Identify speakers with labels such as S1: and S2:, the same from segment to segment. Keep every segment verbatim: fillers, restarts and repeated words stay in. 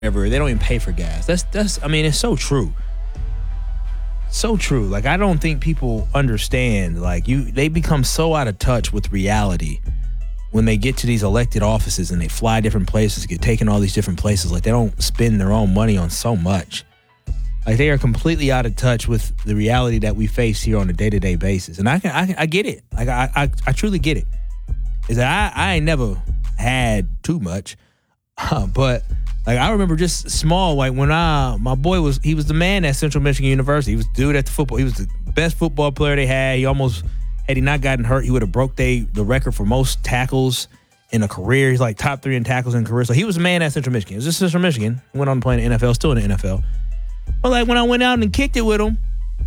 S1: whatever. They don't even pay for gas. That's that's. I mean, it's so true. So true. Like, I don't think people understand. Like, you, they become so out of touch with reality when they get to these elected offices and they fly different places, get taken all these different places. Like, they don't spend their own money on so much. Like, they are completely out of touch with the reality that we face here on a day-to-day basis. And I can, I, can, I get it. Like, I, I, I truly get it. Is that I, I ain't never had too much, uh, but like, I remember just small. Like, when I, my boy was, he was the man at Central Michigan University. He was the dude at the football. He was the best football player they had. He almost, had he not gotten hurt, he would have broke they the record for most tackles in a career. He's like top three in tackles in career. So he was the man at Central Michigan. It was just Central Michigan. He went on to play in the N F L, still in the N F L. But like, when I went out and kicked it with him,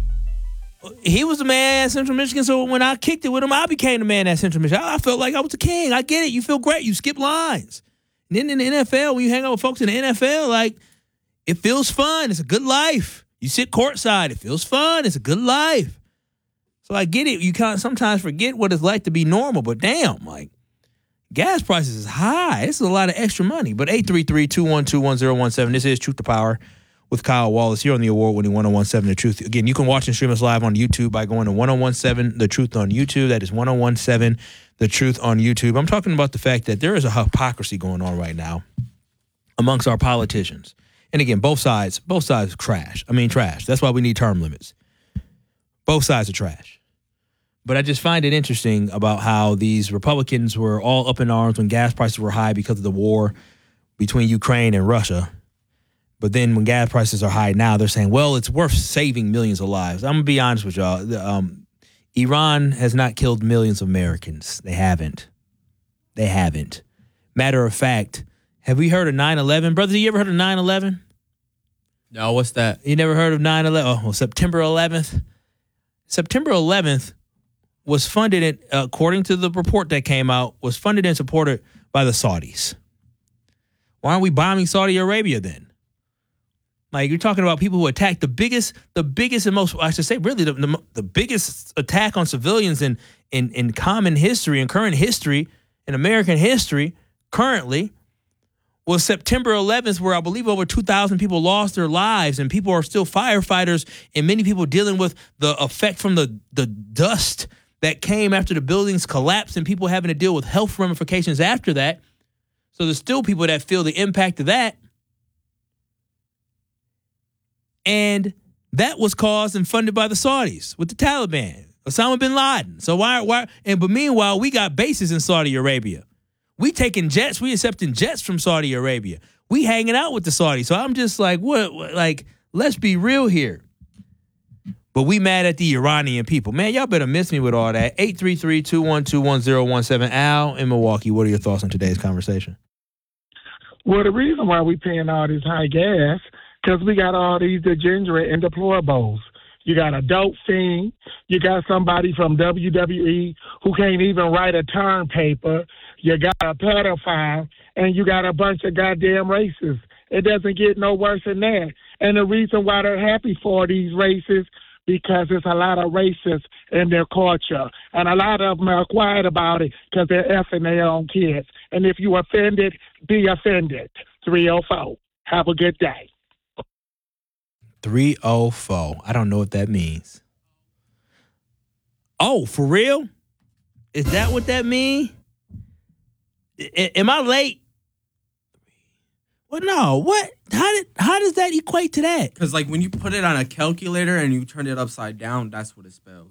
S1: he was the man at Central Michigan. So when I kicked it with him, I became the man at Central Michigan. I felt like I was the king. I get it. You feel great. You skip lines. And then in the N F L, when you hang out with folks in the N F L, like, it feels fun. It's a good life. You sit courtside. It feels fun. It's a good life. So I get it. You can't sometimes forget what it's like to be normal. But damn, like, gas prices is high. This is a lot of extra money. But eight three three, two one two, one zero one seven. This is Truth to Power with Kyle Wallace here on the award-winning ten seventeen The Truth. Again, you can watch and stream us live on YouTube by going to ten seventeen The Truth on YouTube. That is ten seventeen The Truth on YouTube. I'm talking about the fact that there is a hypocrisy going on right now amongst our politicians. And again, both sides, both sides trash. I mean, trash. That's why we need term limits. Both sides are trash. But I just find it interesting about how these Republicans were all up in arms when gas prices were high because of the war between Ukraine and Russia. But then when gas prices are high now, they're saying, well, it's worth saving millions of lives. I'm going to be honest with y'all. Um, Iran has not killed millions of Americans. They haven't. They haven't. Matter of fact, have we heard of nine eleven? Brother, you ever heard of nine eleven?
S2: No, what's that?
S1: You never heard of nine eleven? Oh, well, September eleventh. September eleventh was funded, according to the report that came out, was funded and supported by the Saudis. Why aren't we bombing Saudi Arabia then? Like, you're talking about people who attacked the biggest, the biggest and most, I should say, really the, the, the biggest attack on civilians in, in, in common history, in current history, in American history, currently, was September eleventh, where I believe over two thousand people lost their lives, and people are still firefighters, and many people dealing with the effect from the, the dust that came after the buildings collapsed, and people having to deal with health ramifications after that. So there's still people that feel the impact of that. And that was caused and funded by the Saudis with the Taliban, Osama bin Laden. So why, why, and but meanwhile, we got bases in Saudi Arabia. We taking jets, we accepting jets from Saudi Arabia. We hanging out with the Saudis. So I'm just like, what, what like, let's be real here. But we mad at the Iranian people. Man, y'all better miss me with all that. eight three three, two one two, one zero one seven. Al in Milwaukee, what are your thoughts on today's conversation?
S3: Well, the reason why we paying all this high gas, because we got all these degenerate and deplorables. You got a dope fiend. You got somebody from W W E who can't even write a term paper. You got a pedophile, and you got a bunch of goddamn racists. It doesn't get no worse than that. And the reason why they're happy for these racists, because there's a lot of racists in their culture. And a lot of them are quiet about it because they're effing their own kids. And if you offended, be offended. three oh four. Have a good day.
S1: three oh four. I don't know what that means. Oh, for real? Is that what that means? Am I late? Well, no. What? How did? How does that equate to that?
S2: Because, like, when you put it on a calculator and you turn it upside down, that's what it spells.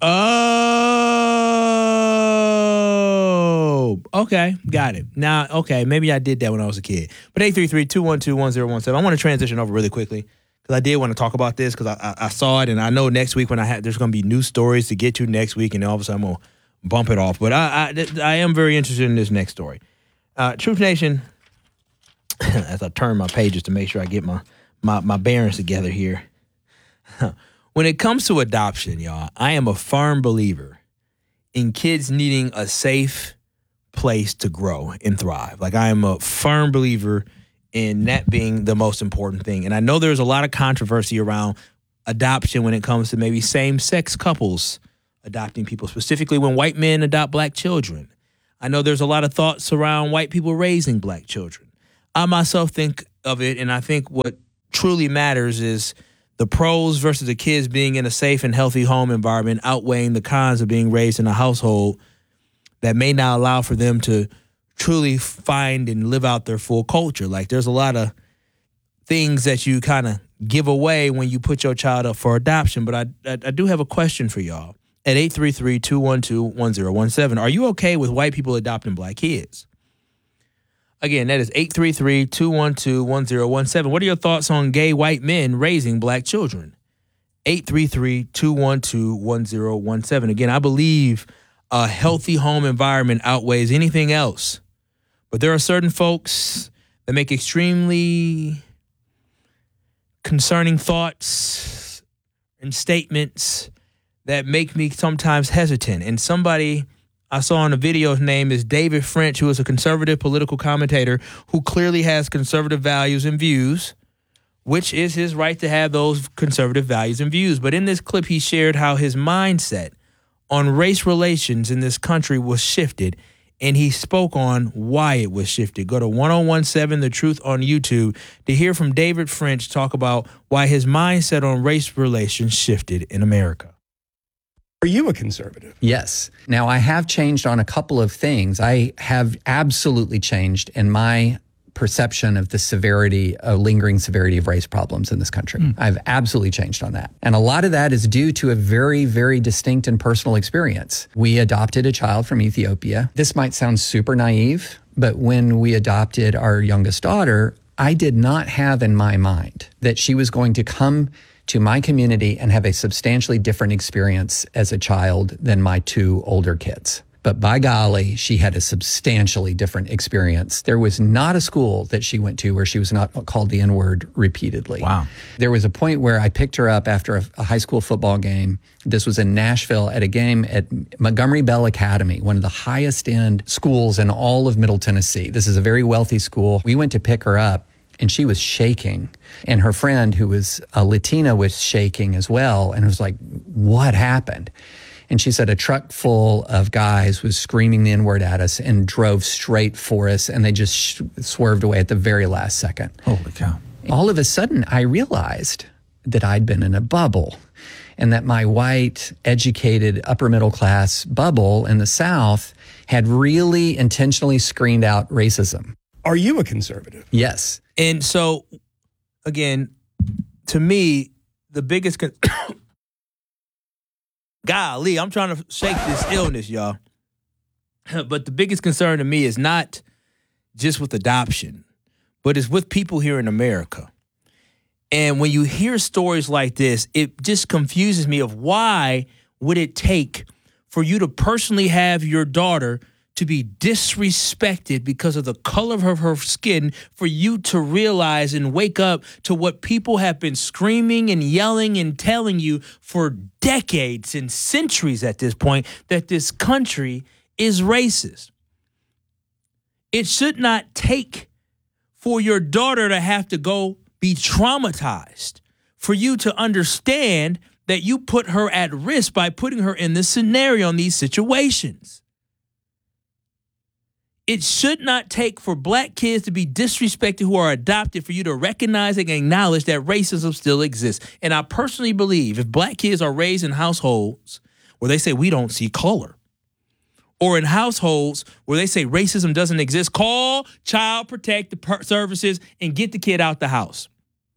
S1: Oh, okay. Got it. Now, okay, maybe I did that when I was a kid. But eight three three, two one two, one zero one seven. I want to transition over really quickly because I did want to talk about this because I, I, I saw it, and I know next week when I have, there's going to be new stories to get to next week, and then all of a sudden I'm going to bump it off. But I, I, I am very interested in this next story. Uh, Truth Nation, as I turn my pages to make sure I get my, my, my bearings together here. When it comes to adoption, y'all, I am a firm believer in kids needing a safe place to grow and thrive. Like, I am a firm believer in that being the most important thing. And I know there's a lot of controversy around adoption when it comes to maybe same-sex couples adopting people, specifically when white men adopt black children. I know there's a lot of thoughts around white people raising black children. I myself think of it, and I think what truly matters is the pros versus the kids being in a safe and healthy home environment outweighing the cons of being raised in a household that may not allow for them to truly find and live out their full culture. Like, there's a lot of things that you kind of give away when you put your child up for adoption. But I, I, I do have a question for y'all. At eight three three, two one two, one zero one seven, are you okay with white people adopting black kids? Again, that is eight three three, two one two, one zero one seven. What are your thoughts on gay white men raising black children? eight three three, two one two, one zero one seven. Again, I believe a healthy home environment outweighs anything else. But there are certain folks that make extremely concerning thoughts and statements that make me sometimes hesitant. And somebody I saw on the video, his name is David French, who is a conservative political commentator who clearly has conservative values and views, which is his right to have those conservative values and views. But in this clip, he shared how his mindset on race relations in this country was shifted, and he spoke on why it was shifted. Go to ten seventeen The Truth on YouTube to hear from David French talk about why his mindset on race relations shifted in America.
S4: Are you a conservative?
S5: Yes. Now, I have changed on a couple of things. I have absolutely changed in my perception of the severity, uh, lingering severity of race problems in this country. Mm. I've absolutely changed on that. And a lot of that is due to a very, very distinct and personal experience. We adopted a child from Ethiopia. This might sound super naive, but when we adopted our youngest daughter, I did not have in my mind that she was going to come to my community and have a substantially different experience as a child than my two older kids. But by golly, she had a substantially different experience. There was not a school that she went to where she was not called the N-word repeatedly.
S1: Wow.
S5: There was a point where I picked her up after a, a high school football game. This was in Nashville at a game at Montgomery Bell Academy, one of the highest end schools in all of Middle Tennessee. This is a very wealthy school. We went to pick her up, and she was shaking. And her friend, who was a Latina, was shaking as well. And it was like, what happened? And she said a truck full of guys was screaming the N-word at us and drove straight for us. And they just sh- swerved away at the very last second.
S1: Holy cow.
S5: All of a sudden, I realized that I'd been in a bubble and that my white, educated, upper middle class bubble in the South had really intentionally screened out racism.
S4: Are you a conservative?
S5: Yes.
S1: And so, again, to me, the biggest... Con- Golly, I'm trying to shake this illness, y'all. But the biggest concern to me is not just with adoption, but it's with people here in America. And when you hear stories like this, it just confuses me of why would it take for you to personally have your daughter to be disrespected because of the color of her skin, for you to realize and wake up to what people have been screaming and yelling and telling you for decades and centuries at this point, that this country is racist. It should not take for your daughter to have to go be traumatized for you to understand that you put her at risk by putting her in this scenario, in these situations. It should not take for black kids to be disrespected who are adopted for you to recognize and acknowledge that racism still exists. And I personally believe if black kids are raised in households where they say we don't see color, or in households where they say racism doesn't exist, call Child Protective Services and get the kid out the house.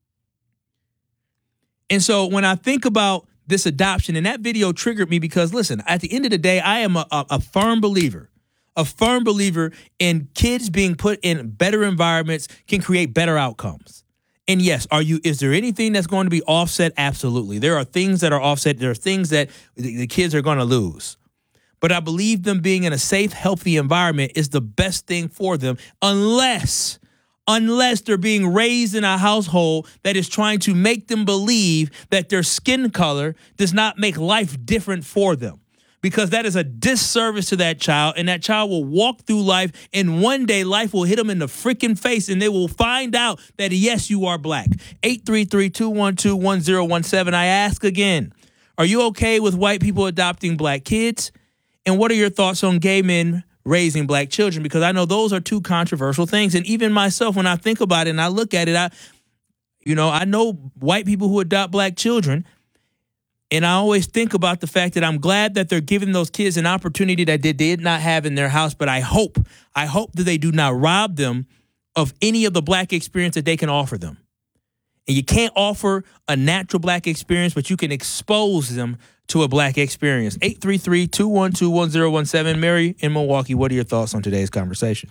S1: And so when I think about this adoption, and that video triggered me because, listen, at the end of the day, I am a, a, a firm believer A firm believer in kids being put in better environments can create better outcomes. And yes, are you? Is there anything that's going to be offset? Absolutely. There are things that are offset. There are things that the, the kids are going to lose. But I believe them being in a safe, healthy environment is the best thing for them, unless, unless they're being raised in a household that is trying to make them believe that their skin color does not make life different for them. Because that is a disservice to that child, and that child will walk through life, and one day life will hit them in the freaking face, and they will find out that, yes, you are black. eight three three, two one two, one zero one seven. I ask again, are you okay with white people adopting black kids? And what are your thoughts on gay men raising black children, because I know those are two controversial things. And even myself, when I think about it and I look at it, I, you know, I know white people who adopt black children. And I always think about the fact that I'm glad that they're giving those kids an opportunity that they did not have in their house. But I hope, I hope that they do not rob them of any of the black experience that they can offer them. And you can't offer a natural black experience, but you can expose them to a black experience. eight three three, two one two, one zero one seven. Mary in Milwaukee, what are your thoughts on today's conversation?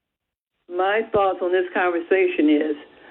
S6: My thoughts on this conversation is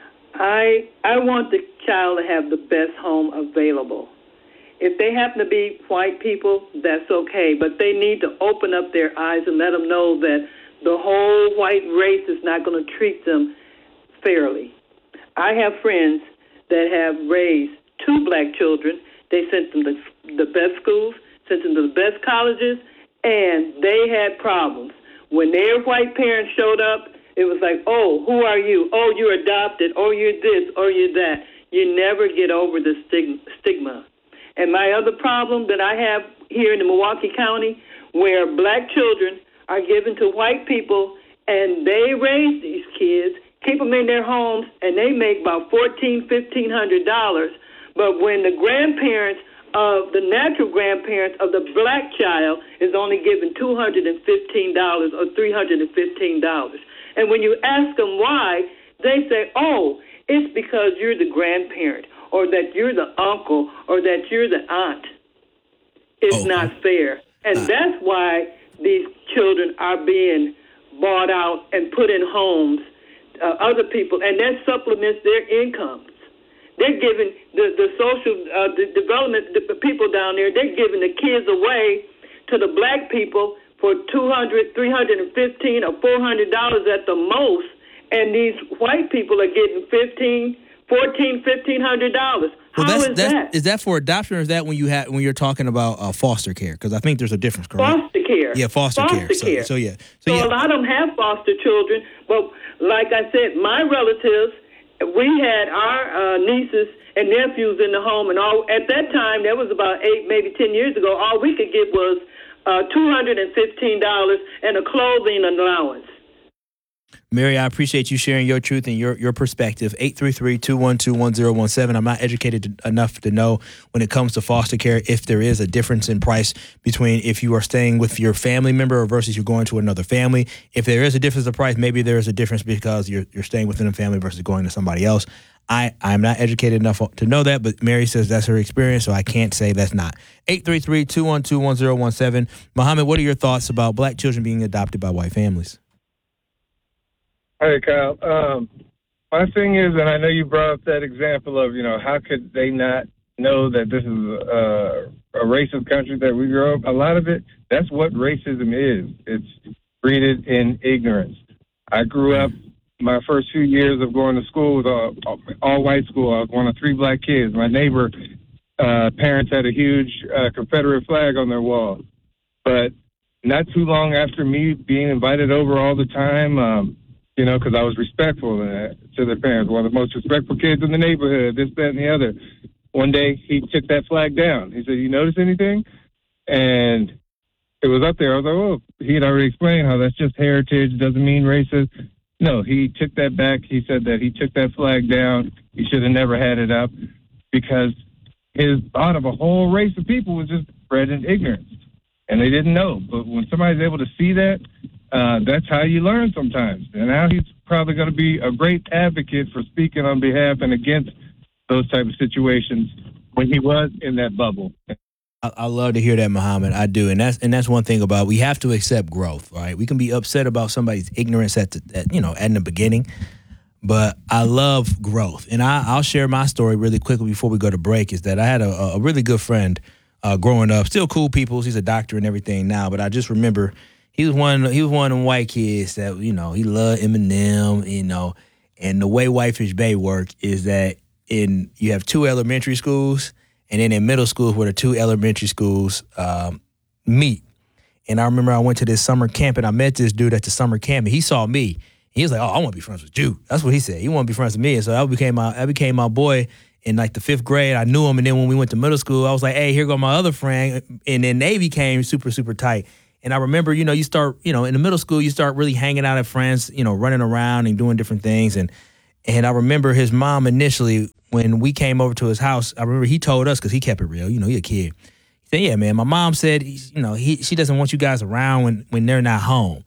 S6: I I want the child to have the best home available. If they happen to be white people, that's okay, but they need to open up their eyes and let them know that the whole white race is not going to treat them fairly. I have friends that have raised two black children. They sent them to the best schools, sent them to the best colleges, and they had problems. When their white parents showed up, it was like, oh, who are you? Oh, you're adopted. Oh, you're this. Oh, you're that. You never get over the stigma. And my other problem that I have here in the Milwaukee County, where black children are given to white people, and they raise these kids, keep them in their homes, and they make about fourteen hundred dollars, fifteen hundred dollars. But when the grandparents of the natural grandparents of the black child is only given two hundred fifteen dollars or three hundred fifteen dollars. And when you ask them why, they say, oh, it's because you're the grandparent, or that you're the uncle, or that you're the aunt. It's oh. not fair. And uh. that's why these children are being bought out and put in homes, uh, other people, and that supplements their incomes. They're giving the, the social uh, the development, the people down there, they're giving the kids away to the black people for two hundred dollars, three hundred fifteen dollars, or four hundred dollars at the most, and these white people are getting fifteen dollars, fourteen hundred dollars, fifteen hundred dollars. How
S1: well, that's,
S6: is
S1: that's,
S6: that?
S1: Is that for adoption, or is that when you have when you're talking about uh, foster care? Because I think there's a difference, correct?
S6: Foster care.
S1: Yeah, foster,
S6: foster
S1: care.
S6: care.
S1: So, so yeah.
S6: So,
S1: so yeah.
S6: a lot of them have foster children, but like I said, my relatives, we had our uh, nieces and nephews in the home, and all at that time, that was about eight, maybe ten years ago, all we could get was uh, two hundred fifteen dollars and a clothing allowance.
S1: Mary, I appreciate you sharing your truth and your, your perspective. eight three three, two one two, one zero one seven. I'm not educated to, enough to know when it comes to foster care if there is a difference in price between if you are staying with your family member or versus you're going to another family. If there is a difference in price, maybe there is a difference because you're you're staying within a family versus going to somebody else. I, I'm not educated enough to know that, but Mary says that's her experience, so I can't say that's not. eight three three, two one two, one zero one seven. Muhammad, what are your thoughts about black children being adopted by white families?
S7: Hey, Kyle. Um, my thing is, and I know you brought up that example of, you know, how could they not know that this is a, a racist country that we grew up? A lot of it, that's what racism is. It's rooted in ignorance. I grew up, my first few years of going to school was all, all white school. I was one of three black kids. My neighbor uh, parents had a huge uh, Confederate flag on their wall. But not too long after me being invited over all the time, um, you know, because I was respectful uh, to their parents, one of the most respectful kids in the neighborhood, this, that, and the other. One day, he took that flag down. He said, you notice anything? And it was up there. I was like, oh, he had already explained how that's just heritage, doesn't mean racist. No, he took that back. He said that he took that flag down. He should have never had it up because his thought of a whole race of people was just bred in ignorance, and they didn't know. But when somebody's able to see that, Uh, that's how you learn sometimes. And now he's probably going to be a great advocate for speaking on behalf and against those type of situations when he was in that bubble.
S1: I, I love to hear that, Muhammad. I do. And that's and that's one thing about we have to accept growth, right? We can be upset about somebody's ignorance at, the, at you know, at the beginning, but I love growth. And I, I'll share my story really quickly before we go to break is that I had a, a really good friend uh, growing up, still cool people. He's a doctor and everything now, but I just remember He was one. He was one of them white kids that you know he loved Eminem. You know, and the way Whitefish Bay work is that in you have two elementary schools, and then in middle schools where the two elementary schools um, meet. And I remember I went to this summer camp and I met this dude at the summer camp, and he saw me. He was like, "Oh, I want to be friends with you." That's what he said. He want to be friends with me, and so I became my I became my boy in like the fifth grade. I knew him, and then when we went to middle school, I was like, "Hey, here go my other friend," and then they became super super tight. And I remember, you know, you start, you know, in the middle school, you start really hanging out at friends, you know, running around and doing different things. And and I remember his mom initially, when we came over to his house, I remember he told us, because he kept it real, you know, he a kid. He said, yeah, man, my mom said, you know, he she doesn't want you guys around when, when they're not home.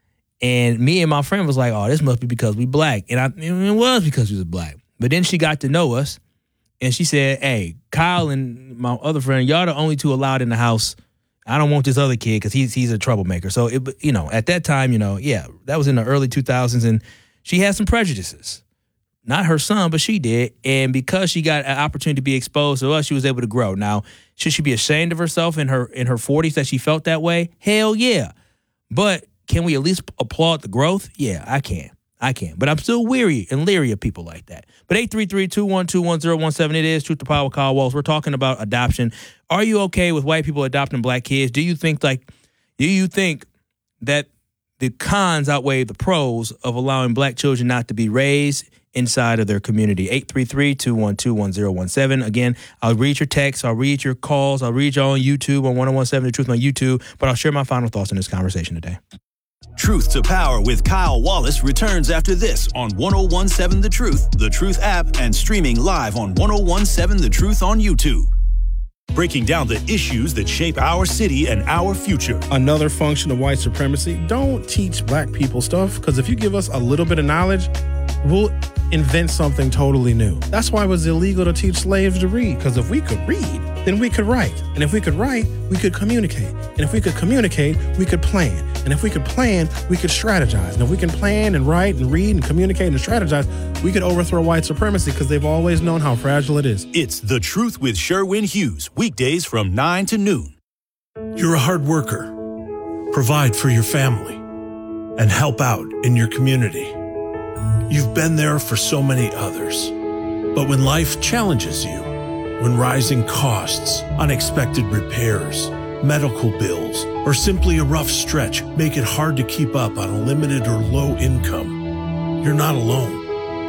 S1: And me and my friend was like, oh, this must be because we black. And I, it was because we was black. But then she got to know us, and she said, hey, Kyle and my other friend, y'all the only two allowed in the house. I don't want this other kid because he's, he's a troublemaker. So, it, you know, at that time, you know, yeah, that was in the early two thousands, and she had some prejudices. Not her son, but she did. And because she got an opportunity to be exposed to us, she was able to grow. Now, should she be ashamed of herself in her in her forties that she felt that way? Hell yeah. But can we at least applaud the growth? Yeah, I can. I can. But I'm still weary and leery of people like that. But eight three three, two one two, one zero one seven, it is Truth to Power with Kyle Wallace. We're talking about adoption. Are you okay with white people adopting black kids? Do you think like, do you think that the cons outweigh the pros of allowing black children not to be raised inside of their community? eight three three, two one two, one zero one seven. Again, I'll read your texts, I'll read your calls, I'll read y'all on YouTube on one oh one seven The Truth on YouTube, but I'll share my final thoughts on this conversation today.
S8: Truth to Power with Kyle Wallace returns after this on one oh one seven The Truth, The Truth app, and streaming live on one oh one seven The Truth on YouTube. Breaking down the issues that shape our city and our future.
S9: Another function of white supremacy, don't teach black people stuff, because if you give us a little bit of knowledge, we'll invent something totally new. That's why it was illegal to teach slaves to read, because if we could read, then we could write. And if we could write, we could communicate. And if we could communicate, we could plan. And if we could plan, we could strategize. And if we can plan and write and read and communicate and strategize, we could overthrow white supremacy, because they've always known how fragile it is.
S8: It's The Truth with Sherwin Hughes, weekdays from nine to noon.
S10: You're a hard worker. Provide for your family and help out in your community. You've been there for so many others. But when life challenges you, when rising costs, unexpected repairs, medical bills, or simply a rough stretch make it hard to keep up on a limited or low income, you're not alone.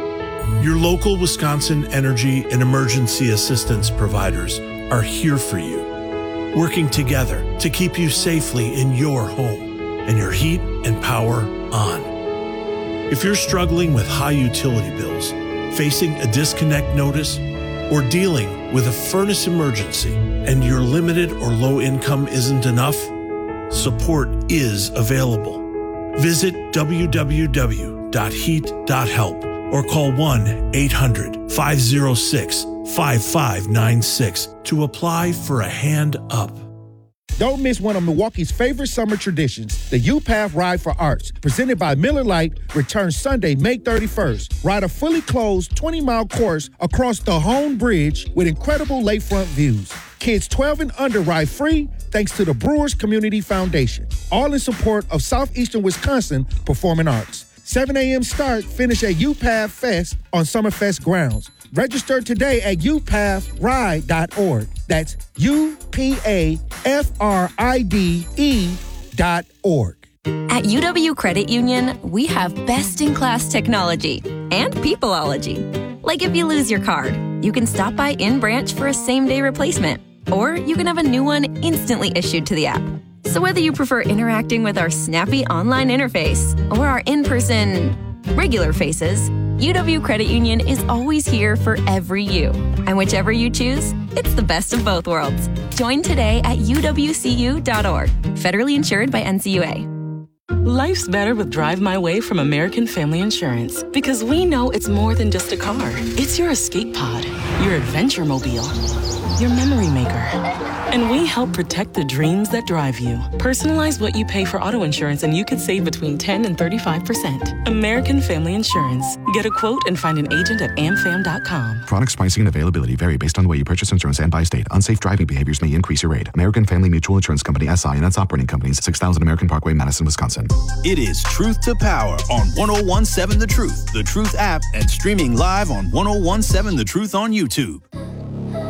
S10: Your local Wisconsin energy and emergency assistance providers are here for you, working together to keep you safely in your home and your heat and power on. If you're struggling with high utility bills, facing a disconnect notice, or dealing with a furnace emergency and your limited or low income isn't enough, support is available. Visit w w w dot heat dot help or call one eight hundred, five oh six, five five nine six to apply for a hand up.
S11: Don't miss one of Milwaukee's favorite summer traditions, the U-Path Ride for Arts, presented by Miller Lite, returns Sunday, May thirty-first. Ride a fully closed twenty-mile course across the Hone Bridge with incredible lakefront views. Kids twelve and under ride free thanks to the Brewers Community Foundation. All in support of Southeastern Wisconsin Performing Arts. seven a.m. start, finish at U-Path Fest on Summerfest grounds. Register today at u path ride dot org. That's U P A F R I D E dot org.
S12: At U W Credit Union, we have best-in-class technology and peopleology. Like if you lose your card, you can stop by in-branch for a same-day replacement, or you can have a new one instantly issued to the app. So whether you prefer interacting with our snappy online interface or our in-person regular faces, U W Credit Union is always here for every you. And whichever you choose, it's the best of both worlds. Join today at u w c u dot org. Federally insured by N C U A.
S13: Life's better with Drive My Way from American Family Insurance, because we know it's more than just a car. It's your escape pod, your adventure mobile, your memory maker. And we help protect the dreams that drive you. Personalize what you pay for auto insurance and you could save between ten and thirty-five percent. American Family Insurance. Get a quote and find an agent at a m fam dot com.
S14: Products, pricing, and availability vary based on the way you purchase insurance and by state. Unsafe driving behaviors may increase your rate. American Family Mutual Insurance Company, S I and its operating companies, six thousand American Parkway, Madison, Wisconsin.
S8: It is Truth to Power on one oh one seven The Truth, The Truth app, and streaming live on one oh one seven The Truth on YouTube.